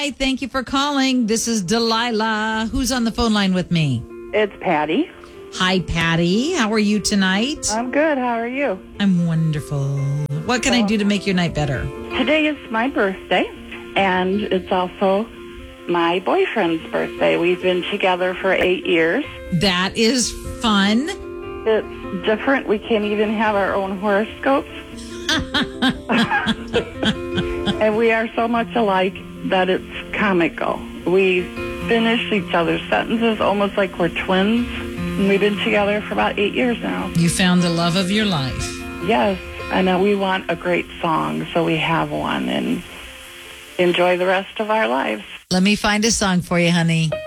Hi, thank you for calling. This is Delilah. Who's on the phone line with me? It's Patty. Hi, Patty. How are you tonight? I'm good. How are you? I'm wonderful. What can I do to make your night better? Today is my birthday, and it's also my boyfriend's birthday. We've been together for 8 years. That is fun. It's different. We can't even have our own horoscopes. And we are so much alike that it's comical. We finish each other's sentences almost like we're twins. And we've been together for about 8 years now. You found the love of your life. Yes, and we want a great song, so we have one and enjoy the rest of our lives. Let me find a song for you, honey.